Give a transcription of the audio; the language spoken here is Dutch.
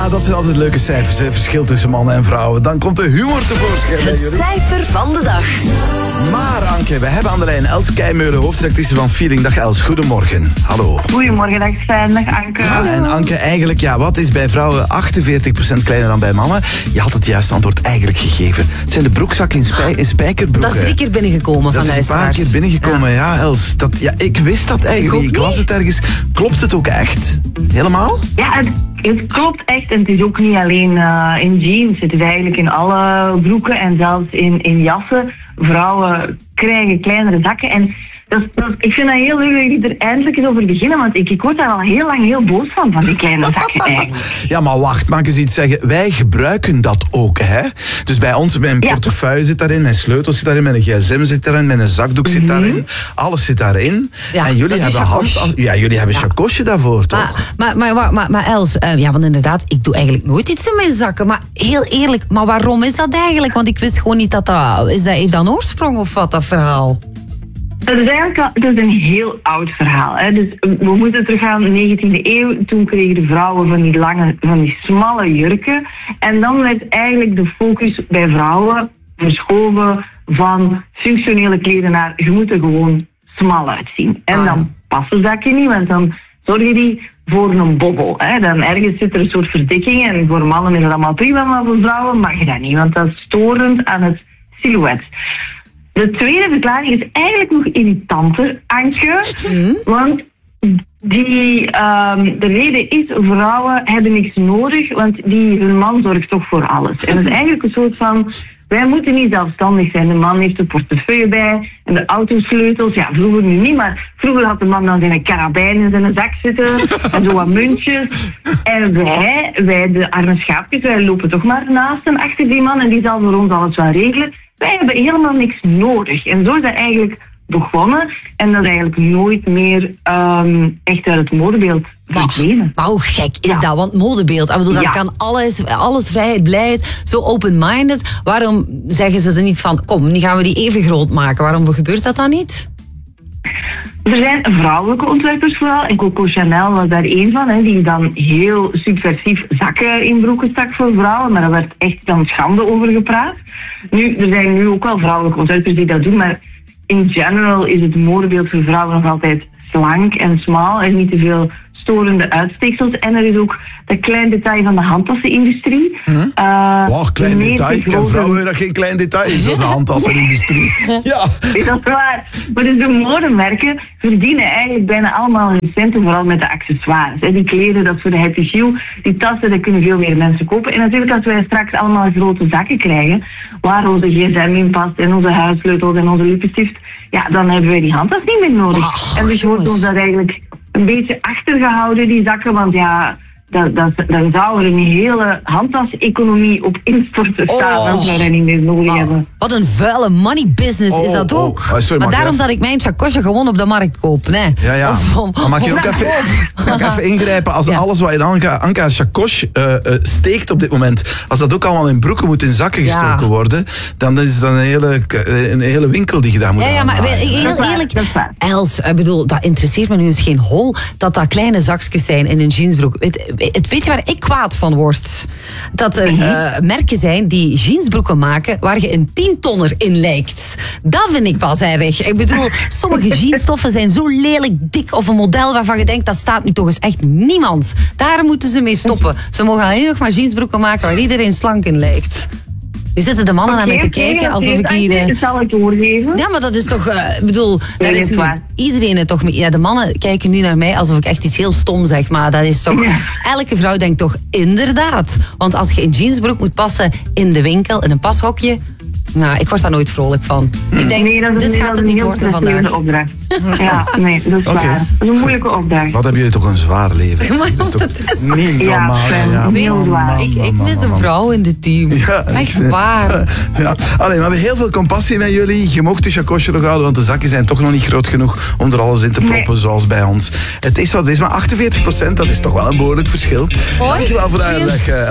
Ja, dat zijn altijd leuke cijfers. Hè? Verschil tussen mannen en vrouwen. Dan komt de humor tevoorschijn bij Het jullie. cijfer van de dag. Maar Anke, we hebben aan de lijn Els Keimeulen, hoofdredactrice van Feeling. Dag Els, goedemorgen. Hallo. Goedemorgen, dag Sven, dag Anke. Ja, en Anke, eigenlijk, wat is bij vrouwen 48% kleiner dan bij mannen? Je had het juiste antwoord eigenlijk gegeven. Het zijn de broekzakken in spijkerbroeken. Dat is 3 keer binnengekomen van Dat is een paar luisteraars. keer binnengekomen, ja Els. Ik wist dat eigenlijk niet. Ik las het ergens. Klopt het ook echt? Helemaal? Ja, het klopt echt. En het is ook niet alleen in jeans. Het is eigenlijk in alle broeken en zelfs in jassen. Vrouwen krijgen kleinere zakken. En ik vind dat heel leuk dat jullie er eindelijk eens over beginnen. Want ik word daar al heel lang heel boos van die kleine zakken eigenlijk. Ja, maar wacht, mag ik eens iets zeggen? Wij gebruiken dat ook, hè? Dus bij ons, mijn portefeuille zit daarin, mijn sleutel zit daarin, mijn gsm zit daarin, mijn zakdoek zit daarin. Alles zit daarin. Ja, en jullie dat is hebben een chacos. jullie hebben chacosje daarvoor, toch? Maar Els, want inderdaad, ik doe eigenlijk nooit iets in mijn zakken. Maar heel eerlijk, maar waarom is dat eigenlijk? Want ik wist gewoon niet heeft dat een oorsprong of wat, dat verhaal? Dat is een heel oud verhaal. Hè. Dus we moeten teruggaan in de 19e eeuw. Toen kregen de vrouwen van die smalle jurken. En dan werd eigenlijk de focus bij vrouwen verschoven van functionele kleden naar je moet er gewoon smal uitzien. En dan passen zakken niet, want dan zorgen die voor een bobbel. Hè. Dan ergens zit er een soort verdikking en voor mannen is dat allemaal prima, maar voor vrouwen mag je dat niet, want dat is storend aan het silhouet. De tweede verklaring is eigenlijk nog irritanter, Anke. Want de reden is, vrouwen hebben niks nodig, want hun man zorgt toch voor alles. En dat is eigenlijk een soort van, wij moeten niet zelfstandig zijn. De man heeft de portefeuille bij en de autosleutels. Ja, vroeger nu niet, maar vroeger had de man dan zijn karabijn in zijn zak zitten en zo wat muntjes. En wij de arme schaapjes, wij lopen toch maar naast en achter die man en die zal voor ons alles wel regelen. Wij hebben helemaal niks nodig. En zo is dat eigenlijk begonnen. En dat is eigenlijk nooit meer echt uit het modebeeld verdwenen. Maar hoe gek is dat? Want modebeeld, ik bedoel, dat kan alles vrijheid, blijheid, zo open-minded. Waarom zeggen ze er niet van, kom, nu gaan we die even groot maken? Waarom gebeurt dat dan niet? Er zijn vrouwelijke ontwerpers vooral. En Coco Chanel was daar één van. Hè, die dan heel subversief zakken in broeken stak voor vrouwen. Maar daar werd echt dan schande over gepraat. Er zijn nu ook wel vrouwelijke ontwerpers die dat doen. Maar in general is het modebeeld voor vrouwen nog altijd slank en smal. En niet te veel storende uitsteeksels. En er is ook dat klein detail van de handtassenindustrie. Klein detail. Ik ken vrouwen dat geen klein detail is, de handtassenindustrie. Ja. Is dat waar? Maar dus de modemerken verdienen eigenlijk bijna allemaal hun centen, vooral met de accessoires. Die kleden, dat is voor de happy few. Die tassen, dat kunnen veel meer mensen kopen. En natuurlijk als wij straks allemaal grote zakken krijgen, waar onze gsm in past en onze huissleutels en onze lippenstift, dan hebben wij die handtas niet meer nodig. En dus wordt ons dat eigenlijk een beetje achtergehouden, die zakken, want dan zou er een hele handtas-economie op instorten staan als wij dat niet meer nodig hebben. Wat een vuile money business is dat ook. Maar daarom dat ik mijn chacosje gewoon op de markt koop. Nee. Ja. Maar mag je ook even ingrijpen als alles wat je Anke haar chacos steekt op dit moment, als dat ook allemaal in broeken moet in zakken gestoken worden, dan is dat een hele winkel die je daar moet Ja, maar heel eerlijk, Els, dat interesseert me nu eens geen hol dat kleine zakjes zijn in een jeansbroek. Weet je waar ik kwaad van word? Dat er merken zijn die jeansbroeken maken waar je een 10-tonner in lijkt. Dat vind ik pas erg. Ik bedoel, sommige jeansstoffen zijn zo lelijk dik of een model waarvan je denkt, dat staat nu toch eens echt niemand. Daar moeten ze mee stoppen. Ze mogen alleen nog maar jeansbroeken maken waar iedereen slank in lijkt. Nu zitten de mannen naar mij te kijken alsof ik hier... zal ik doorgeven. Ja, maar dat is toch... daar is nu iedereen het toch mee... Ja, de mannen kijken nu naar mij alsof ik echt iets heel stom zeg. Maar dat is toch... Elke vrouw denkt toch inderdaad. Want als je een jeansbroek moet passen in de winkel, in een pashokje... Nou, ik word daar nooit vrolijk van. Ik denk, dit gaat het niet worden vandaag. Opdracht. Ja, nee, dat is waar. Dat is een moeilijke opdracht. Wat hebben jullie toch een zwaar leven? Maar dat is toch niet normaal. Heel zwaar. Ik mis een vrouw in het team. Ja, echt waar. Ja. Allee, maar we hebben heel veel compassie met jullie. Je mocht de chacosje nog houden, want de zakken zijn toch nog niet groot genoeg om er alles in te proppen, zoals bij ons. Het is wat het is, maar 48%, dat is toch wel een behoorlijk verschil. Dankjewel voor de uitleg.